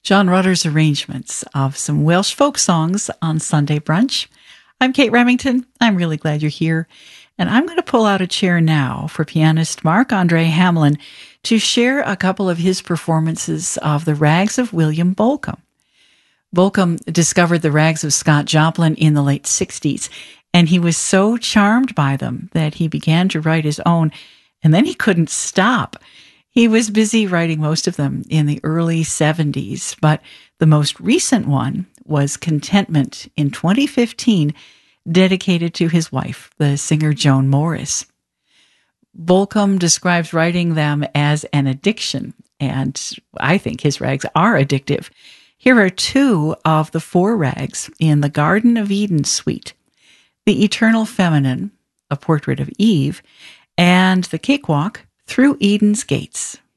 John Rutter's arrangements of some Welsh folk songs on Sunday Brunch. I'm Kate Remington. I'm really glad you're here. And I'm going to pull out a chair now for pianist Marc-Andre Hamelin to share a couple of his performances of the Rags of William Bolcom. Bolcom discovered the Rags of Scott Joplin in the late 60s, and he was so charmed by them that he began to write his own, and then he couldn't stop. He was busy writing most of them in the early 70s, but the most recent one was Contentment in 2015, dedicated to his wife, the singer Joan Morris. Bolcom describes writing them as an addiction, and I think his rags are addictive. Here are two of the four rags in the Garden of Eden suite: The Eternal Feminine, a portrait of Eve, and the Cakewalk, Through Eden's Gates.